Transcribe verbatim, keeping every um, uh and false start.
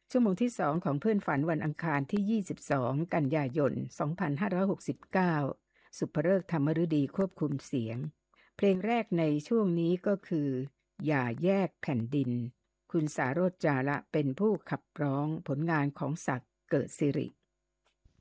ชั่วโมงที่สองของเพื่อนฝันวันอังคารที่ยี่สิบสองกันยายนสองพันห้าร้อยหกสิบเก้าสุภฤกษ์ธรรมฤดีควบคุมเสียงเพลงแรกในช่วงนี้ก็คืออย่าแยกแผ่นดินคุณสาโรจน์ จาระเป็นผู้ขับร้องผลงานของศักดิ์เกิดสิริ